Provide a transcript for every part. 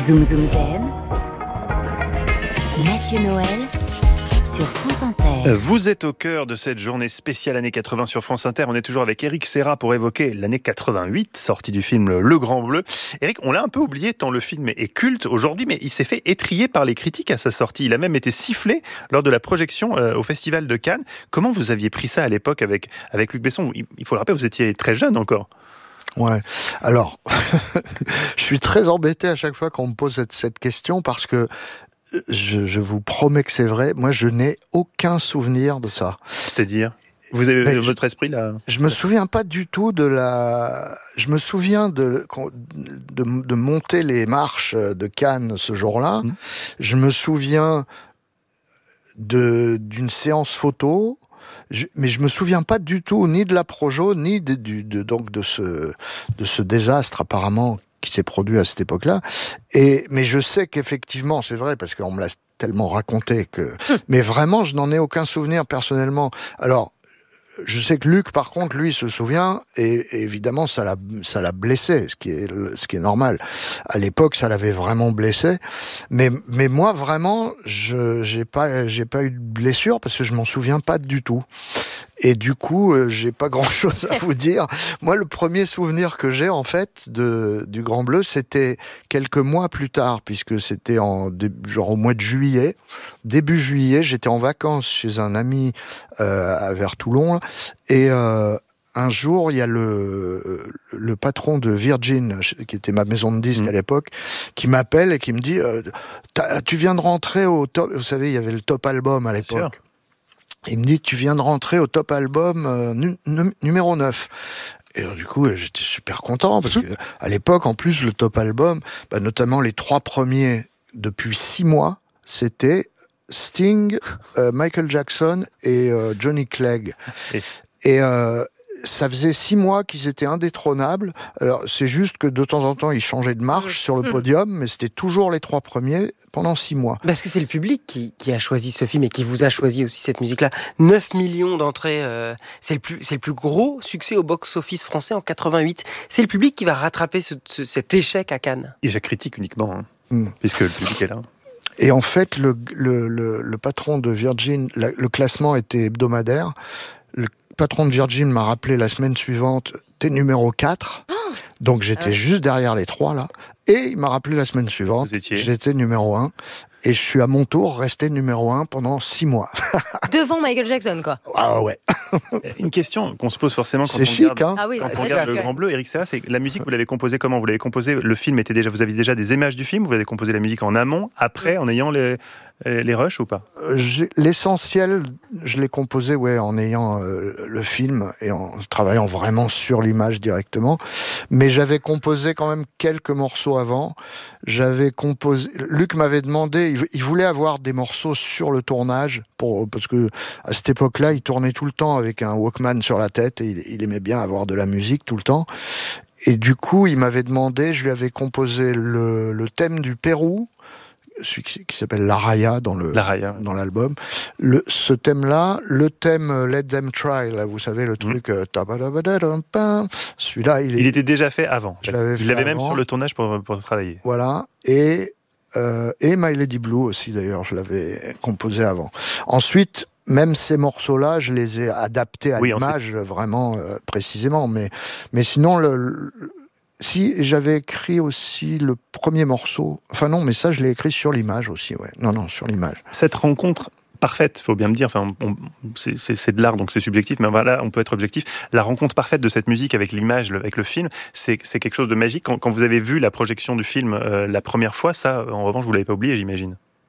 Zoom Zoom Zen, Mathieu Noël sur France Inter. Vous êtes au cœur de cette journée spéciale années 80 sur France Inter. On est toujours avec Éric Serra pour évoquer l'année 88, sortie du film Le Grand Bleu. Éric, on l'a un peu oublié tant le film est culte aujourd'hui, mais il s'est fait étriller par les critiques à sa sortie. Il a même été sifflé lors de la projection au Festival de Cannes. Comment vous aviez pris ça à l'époque avec Luc Besson? Il faut le rappeler, vous étiez très jeune encore. Ouais. Alors, je suis très embêté à chaque fois qu'on me pose cette question parce que je vous promets que c'est vrai. Moi, je n'ai aucun souvenir de ça. C'est-à-dire, vous avez votre esprit là. Je me souviens pas du tout de la. Je me souviens de monter les marches de Cannes ce jour-là. Je me souviens d'une séance photo. Mais je me souviens pas du tout ni de la projo ni de ce désastre apparemment qui s'est produit à cette époque-là. Mais je sais qu'effectivement, c'est vrai parce qu'on me l'a tellement raconté que. Mais vraiment, je n'en ai aucun souvenir personnellement. Alors. Je sais que Luc, par contre, lui, se souvient, et évidemment, ça l'a blessé, ce qui est normal. À l'époque, ça l'avait vraiment blessé. Mais moi, vraiment, j'ai pas eu de blessure parce que je m'en souviens pas du tout. Et du coup, j'ai pas grand-chose à vous dire. Moi, le premier souvenir que j'ai, en fait, du Grand Bleu, c'était quelques mois plus tard, puisque c'était genre au mois de juillet. Début juillet, j'étais en vacances chez un ami vers Toulon, et un jour, il y a le patron de Virgin, qui était ma maison de disques à l'époque, qui m'appelle et qui me dit tu viens de rentrer au top. Vous savez, il y avait le top album à l'époque. Sûr. Il me dit, tu viens de rentrer au top album numéro 9. Et alors, du coup, j'étais super content, parce que à l'époque, en plus, le top album, notamment les 3 premiers, depuis 6 mois, c'était Sting, Michael Jackson et Johnny Clegg. Et ça faisait 6 mois qu'ils étaient indétrônables. Alors, c'est juste que de temps en temps, ils changeaient de marche sur le podium, mais c'était toujours les 3 premiers pendant 6 mois. Parce que c'est le public qui a choisi ce film et qui vous a choisi aussi cette musique-là. 9 millions d'entrées, c'est le plus gros succès au box-office français en 88. C'est le public qui va rattraper cet échec à Cannes. Et critique uniquement, puisque le public est là. Et en fait, le patron de Virgin, le classement était hebdomadaire. Le patron de Virgin m'a rappelé la semaine suivante, t'es numéro 4. Donc j'étais juste derrière les 3 là. Et il m'a rappelé la semaine suivante, j'étais numéro 1. Et je suis à mon tour resté numéro 1 pendant 6 mois. Devant Michael Jackson, quoi. Ah ouais. Une question qu'on se pose forcément quand c'est chic, regarde, hein. quand on regarde Le Grand Bleu. Éric Serra, c'est la musique, vous l'avez composée comment? Vous l'avez composée, le film vous aviez déjà des images du film, vous avez composé la musique en amont, après, en ayant les rushs ou pas? L'essentiel, je l'ai composé en ayant le film et en travaillant vraiment sur l'image directement. Mais j'avais composé quand même quelques morceaux avant. Luc m'avait demandé, il voulait avoir des morceaux sur le tournage parce que à cette époque-là, il tournait tout le temps avec un Walkman sur la tête et il aimait bien avoir de la musique tout le temps. Et du coup, il m'avait demandé, je lui avais composé le thème du Pérou, celui qui s'appelle La Raya dans l'album. Ce thème-là, le thème Let Them Try, là, vous savez, le truc celui-là, il était déjà fait avant. Il l'avait même sur le tournage pour travailler. Voilà. Et My Lady Blue aussi, d'ailleurs, je l'avais composé avant. Ensuite, même ces morceaux-là, je les ai adaptés à l'image vraiment précisément. Mais sinon, si j'avais écrit aussi le premier morceau, enfin non, mais ça je l'ai écrit sur l'image aussi, ouais. Non, sur l'image. Cette rencontre parfaite, faut bien le dire, enfin, c'est de l'art, donc c'est subjectif, mais voilà, on peut être objectif. La rencontre parfaite de cette musique avec l'image, avec le film, c'est quelque chose de magique. Quand vous avez vu la projection du film la première fois, ça, en revanche, vous l'avez pas oublié, j'imagine. Si ?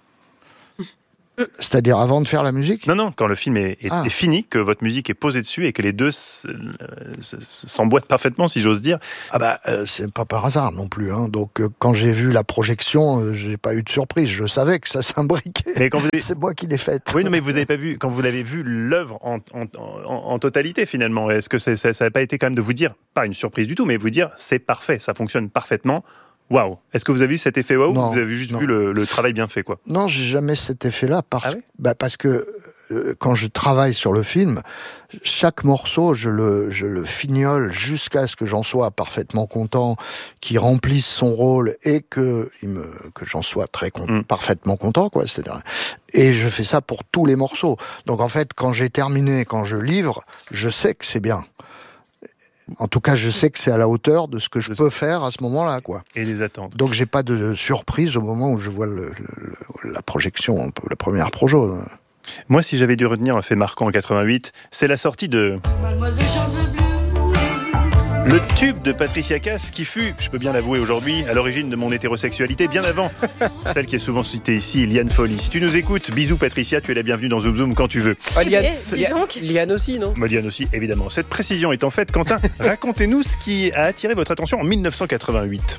C'est-à-dire avant de faire la musique ? Non, quand le film est fini, que votre musique est posée dessus et que les deux s'emboîtent parfaitement, si j'ose dire. C'est pas par hasard non plus. Hein. Donc quand j'ai vu la projection, j'ai pas eu de surprise. Je savais que ça s'imbriquait. Mais c'est moi qui l'ai faite. Oui, non, mais vous avez pas vu, quand vous l'avez vu l'œuvre en totalité finalement. Est-ce que ça n'a pas été quand même de vous dire, pas une surprise du tout, mais vous dire c'est parfait, ça fonctionne parfaitement. waouh. Est-ce que vous avez eu cet effet waouh ou Non, vous avez juste non. vu le travail bien fait, quoi? Non, j'ai jamais cet effet-là parce que quand je travaille sur le film, chaque morceau, je le fignole jusqu'à ce que j'en sois parfaitement content, qu'il remplisse son rôle et que j'en sois parfaitement content, quoi. C'est-à-dire, et je fais ça pour tous les morceaux. Donc en fait, quand j'ai terminé, quand je livre, je sais que c'est bien. En tout cas, je sais que c'est à la hauteur de ce que je peux faire à ce moment-là, quoi. Et les attentes. Donc j'ai pas de surprise au moment où je vois la projection, la première projo. Moi, si j'avais dû retenir un fait marquant en 88, c'est la sortie de le tube de Patricia Cass qui fut, je peux bien l'avouer aujourd'hui, à l'origine de mon hétérosexualité, bien avant celle qui est souvent citée ici, Liane Folly. Si tu nous écoutes, bisous Patricia, tu es la bienvenue dans Zoom Zoom quand tu veux. Liane aussi, non? Liane aussi, évidemment. Cette précision étant faite, Quentin, racontez-nous ce qui a attiré votre attention en 1988.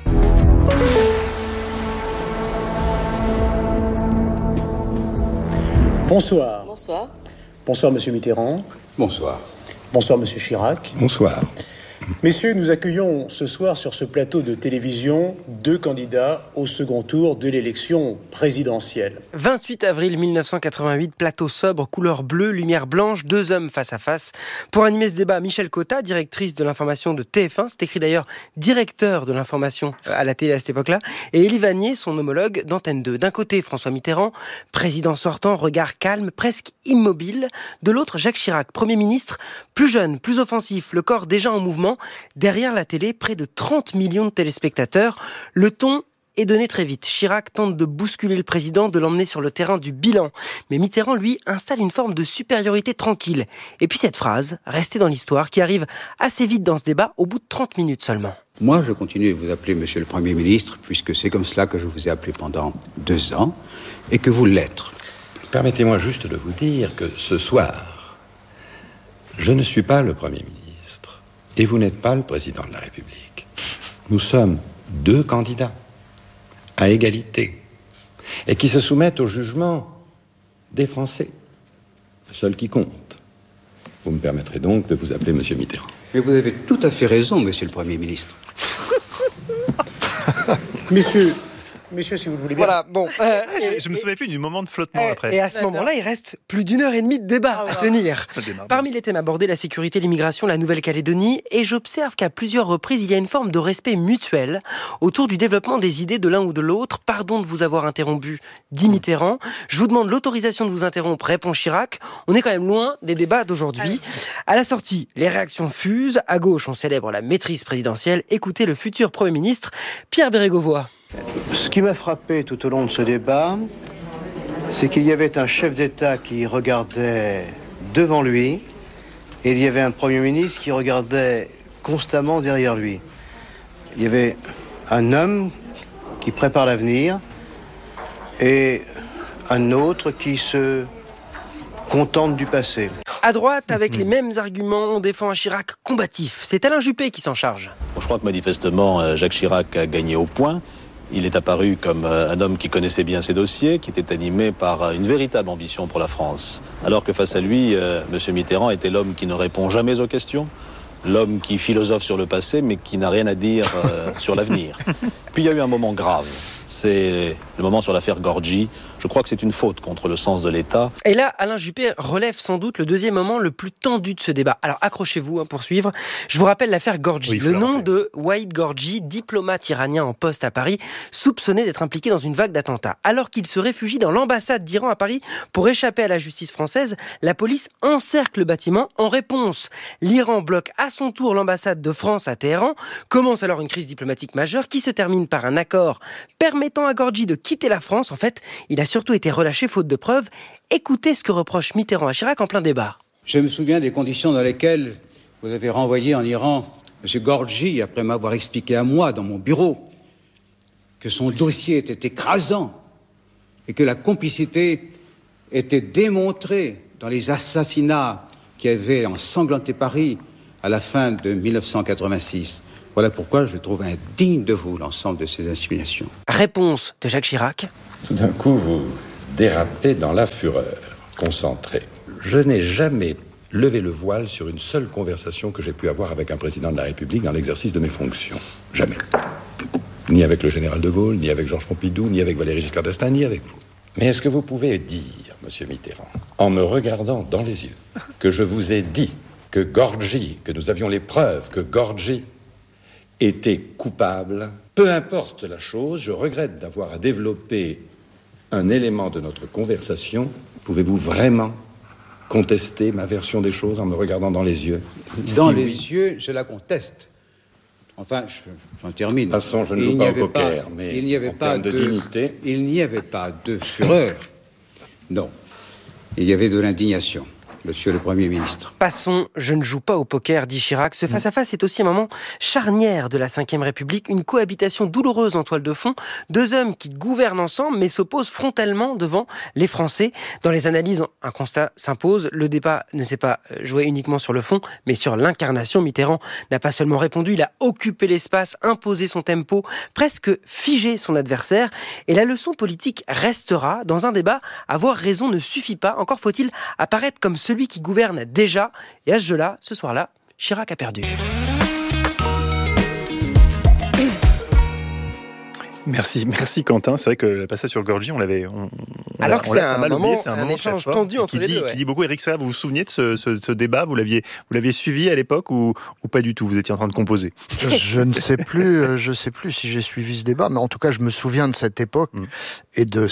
Bonsoir. Bonsoir. Bonsoir, Monsieur Mitterrand. Bonsoir. Bonsoir, Monsieur Chirac. Bonsoir. Messieurs, nous accueillons ce soir sur ce plateau de télévision 2 candidats au second tour de l'élection présidentielle. 28 avril 1988, plateau sobre, couleur bleue, lumière blanche, 2 hommes face à face. Pour animer ce débat, Michel Cotta, directrice de l'information de TF1, c'est écrit d'ailleurs directeur de l'information à la télé à cette époque-là, et Élie Vanier, son homologue d'Antenne 2. D'un côté, François Mitterrand, président sortant, regard calme, presque immobile. De l'autre, Jacques Chirac, Premier ministre, plus jeune, plus offensif, le corps déjà en mouvement. Derrière la télé, près de 30 millions de téléspectateurs. Le ton est donné très vite. Chirac tente de bousculer le président, de l'emmener sur le terrain du bilan. Mais Mitterrand, lui, installe une forme de supériorité tranquille. Et puis cette phrase, restée dans l'histoire, qui arrive assez vite dans ce débat, au bout de 30 minutes seulement. Moi, je continue de vous appeler Monsieur le Premier ministre, puisque c'est comme cela que je vous ai appelé pendant 2 ans, et que vous l'êtes. Permettez-moi juste de vous dire que ce soir, je ne suis pas le Premier ministre. Et vous n'êtes pas le président de la République. Nous sommes 2 candidats, à égalité, et qui se soumettent au jugement des Français, seul qui compte. Vous me permettrez donc de vous appeler Monsieur Mitterrand. Mais vous avez tout à fait raison, Monsieur le Premier ministre. Messieurs, si vous le voulez bien. Voilà, bon. Je me souviens plus du moment de flottement après. Et à ce moment-là, il reste plus d'1h30 de débat à tenir. Parmi les thèmes abordés, la sécurité, l'immigration, la Nouvelle-Calédonie, et j'observe qu'à plusieurs reprises, il y a une forme de respect mutuel autour du développement des idées de l'un ou de l'autre. Pardon de vous avoir interrompu, dit Mitterrand. Je vous demande l'autorisation de vous interrompre, répond Chirac. On est quand même loin des débats d'aujourd'hui. À la sortie, les réactions fusent. À gauche, on célèbre la maîtrise présidentielle. Écoutez le futur Premier ministre, Pierre Bérégovoy. Ce qui m'a frappé tout au long de ce débat, c'est qu'il y avait un chef d'État qui regardait devant lui et il y avait un Premier ministre qui regardait constamment derrière lui. Il y avait un homme qui prépare l'avenir et un autre qui se contente du passé. À droite, avec les mêmes arguments, on défend un Chirac combatif. C'est Alain Juppé qui s'en charge. Je crois que manifestement, Jacques Chirac a gagné au point. Il est apparu comme un homme qui connaissait bien ses dossiers, qui était animé par une véritable ambition pour la France. Alors que face à lui, M. Mitterrand était l'homme qui ne répond jamais aux questions, l'homme qui philosophe sur le passé, mais qui n'a rien à dire sur l'avenir. Puis il y a eu un moment grave. C'est le moment sur l'affaire Gorgi. Je crois que c'est une faute contre le sens de l'État. Et là, Alain Juppé relève sans doute le deuxième moment le plus tendu de ce débat. Alors accrochez-vous pour suivre. Je vous rappelle l'affaire Gorgi. Oui, le nom de Waïd Gorgi, diplomate iranien en poste à Paris, soupçonné d'être impliqué dans une vague d'attentats. Alors qu'il se réfugie dans l'ambassade d'Iran à Paris pour échapper à la justice française, la police encercle le bâtiment. En réponse, l'Iran bloque à son tour l'ambassade de France à Téhéran. Commence alors une crise diplomatique majeure qui se termine par un accord permettant à Gorgi de quitter la France. En fait, il a surtout été relâché faute de preuves. Écoutez ce que reproche Mitterrand à Chirac en plein débat. Je me souviens des conditions dans lesquelles vous avez renvoyé en Iran M. Gorgi, après m'avoir expliqué à moi, dans mon bureau, que son dossier était écrasant et que la complicité était démontrée dans les assassinats qui avaient ensanglanté Paris à la fin de 1986. Voilà pourquoi je trouve indigne de vous l'ensemble de ces insinuations. Réponse de Jacques Chirac. Tout d'un coup, vous dérapez dans la fureur. Concentré. Je n'ai jamais levé le voile sur une seule conversation que j'ai pu avoir avec un président de la République dans l'exercice de mes fonctions. Jamais. Ni avec le général de Gaulle, ni avec Georges Pompidou, ni avec Valéry Giscard d'Estaing, ni avec vous. Mais est-ce que vous pouvez dire, monsieur Mitterrand, en me regardant dans les yeux, que je vous ai dit que Gorgui, que nous avions les preuves que Gorgui était coupable? Peu importe la chose, je regrette d'avoir à développer un élément de notre conversation. Pouvez-vous vraiment contester ma version des choses en me regardant dans les yeux? Dans les yeux, je la conteste. Enfin, j'en termine. De toute façon, je ne joue pas au poker, mais il n'y avait pas de dignité. Il n'y avait pas de fureur. Non. Il y avait de l'indignation, monsieur le Premier ministre. Passons, je ne joue pas au poker, dit Chirac. Ce face-à-face est aussi un moment charnière de la Ve République, une cohabitation douloureuse en toile de fond, deux hommes qui gouvernent ensemble mais s'opposent frontalement devant les Français. Dans les analyses, un constat s'impose, le débat ne s'est pas joué uniquement sur le fond, mais sur l'incarnation. Mitterrand n'a pas seulement répondu, il a occupé l'espace, imposé son tempo, presque figé son adversaire. Et la leçon politique restera. Dans un débat, avoir raison ne suffit pas, encore faut-il apparaître comme celui qui gouverne déjà. Et à ce jeu-là, ce soir-là, Chirac a perdu. Merci Quentin. C'est vrai que le passage sur Gorgui, alors que c'est un moment, oublié, un échange tendu entre les deux. Qui dit beaucoup. Éric Serra, vous vous souvenez de ce débat? Vous l'aviez suivi à l'époque ou pas du tout? Vous étiez en train de composer. Je ne sais plus. Je sais plus si j'ai suivi ce débat, mais en tout cas, je me souviens de cette époque et de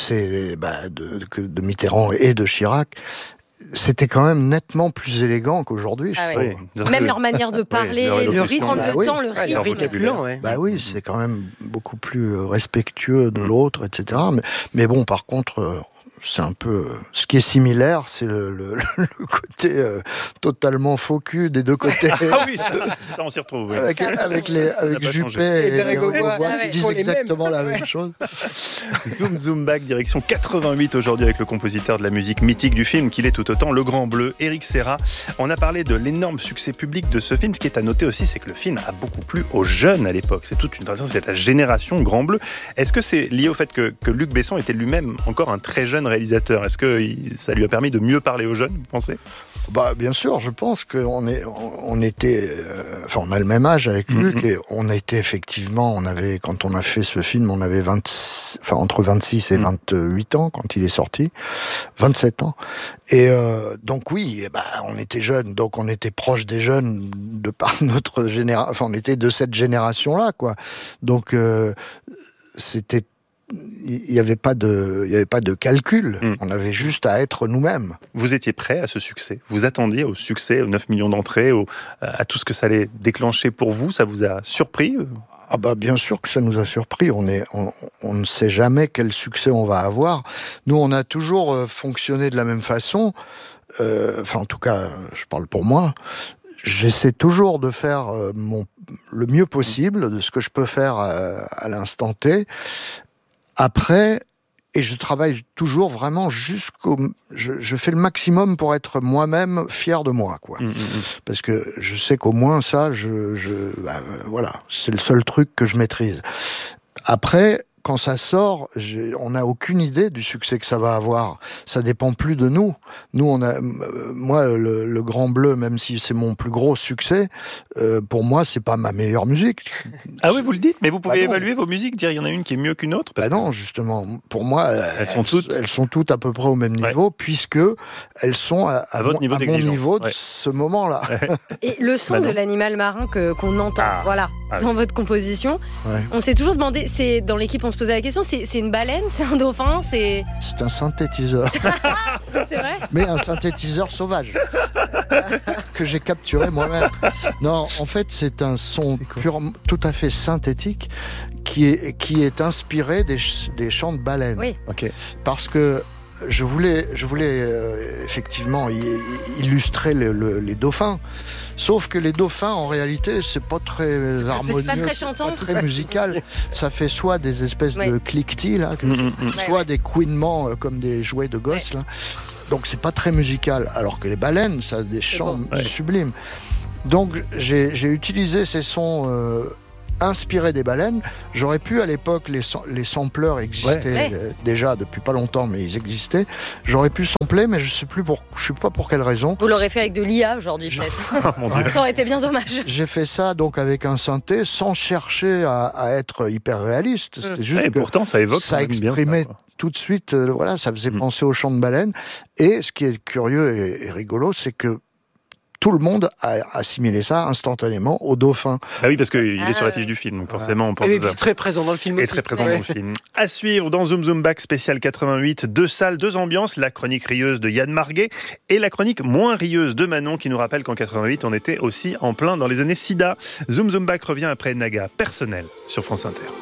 de Mitterrand et de Chirac. C'était quand même nettement plus élégant qu'aujourd'hui, je trouve. Oui. Même leur manière de parler, le rythme, le temps, le rythme. Bah oui, c'est quand même beaucoup plus respectueux de l'autre, etc. Mais bon, par contre, c'est un peu... Ce qui est similaire, c'est le côté totalement faux cul des deux côtés. Ah oui, ça on s'y retrouve. Oui. Avec Juppé et Grosbois qui disent exactement la même chose. Zoom back, direction 88 aujourd'hui avec le compositeur de la musique mythique du film, qu'il est tout autant, Le Grand Bleu, Éric Serra. On a parlé de l'énorme succès public de ce film. Ce qui est à noter aussi, c'est que le film a beaucoup plu aux jeunes à l'époque. C'est toute une tradition, c'est la génération Grand Bleu. Est-ce que c'est lié au fait que Luc Besson était lui-même encore un très jeune réalisateur? Est-ce que ça lui a permis de mieux parler aux jeunes, vous pensez? Bah, bien sûr, je pense qu'on était, on a le même âge avec Luc et on était effectivement, quand on a fait ce film, on avait entre 26 et 28 ans quand il est sorti, 27 ans. Et donc oui, on était jeunes, donc on était proche des jeunes de par notre génération, enfin on était de cette génération-là, quoi. Donc c'était, il n'y avait pas de calcul. On avait juste à être nous-mêmes. Vous étiez prêt à ce succès? Vous attendiez au succès, aux 9 millions d'entrées, à tout ce que ça allait déclencher pour vous? Ça vous a surpris? Ah bah bien sûr que ça nous a surpris. On ne sait jamais quel succès on va avoir. Nous, on a toujours fonctionné de la même façon. En tout cas, je parle pour moi. J'essaie toujours de faire le mieux possible de ce que je peux faire à l'instant T. Après, et je travaille toujours vraiment je fais le maximum pour être moi-même fier de moi, quoi. Parce que je sais qu'au moins ça, voilà, c'est le seul truc que je maîtrise. Après, quand ça sort, on n'a aucune idée du succès que ça va avoir. Ça dépend plus de nous. Nous, moi, le Grand Bleu, même si c'est mon plus gros succès, pour moi, c'est pas ma meilleure musique. Ah oui, vous le dites, mais vous pouvez évaluer vos musiques, dire il y en a une qui est mieux qu'une autre? Non, justement. Pour moi, elles sont toutes à peu près au même niveau, puisque elles sont à mon niveau de ce moment-là. Et le son de l'animal marin qu'on entend, dans votre composition, on s'est toujours demandé, c'est dans l'équipe, on se posait la question, c'est une baleine, c'est un dauphin, c'est un synthétiseur. C'est vrai? Mais un synthétiseur sauvage que j'ai capturé moi-même. Non, en fait, c'est un son tout à fait synthétique qui est inspiré des chants de baleines. Oui. Okay. Parce que je voulais effectivement illustrer les dauphins. Sauf que les dauphins, en réalité, c'est pas très harmonieux, c'est pas très chantant, pas très musical. Ça fait soit des espèces de cliquetis, là, soit des couinements comme des jouets de gosses, là. Donc c'est pas très musical. Alors que les baleines, ça a des chants sublimes. Donc j'ai utilisé ces sons inspiré des baleines. J'aurais pu, à l'époque, les sampleurs existaient déjà depuis pas longtemps, mais ils existaient. J'aurais pu sampler, mais je sais pas pour quelle raison. Vous l'aurez fait avec de l'IA aujourd'hui, peut-être. Ça aurait été bien dommage. J'ai fait ça donc avec un synthé, sans chercher à être hyper réaliste. C'était juste et pourtant, ça évoque. Ça exprimait tout de suite, ça faisait penser au chant de baleine. Et ce qui est curieux et rigolo, c'est que tout le monde a assimilé ça instantanément au dauphin. Ah oui, parce qu'il est sur la fiche du film, donc forcément on pense à ça. Et très présent dans le film aussi. Et très présent dans le film. À suivre dans Zoom Zoom Back spécial 88, 2 salles, 2 ambiances, la chronique rieuse de Yann Marguet et la chronique moins rieuse de Manon qui nous rappelle qu'en 88 on était aussi en plein dans les années SIDA. Zoom Zoom Back revient après Naga, personnel, sur France Inter.